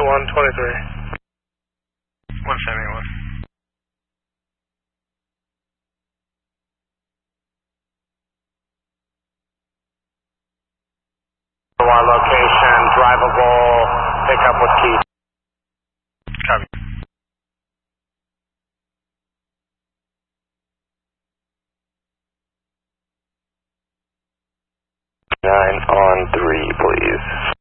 171-23. 171. One location, drivable, pickup with key. Copy. 9 on 3, please.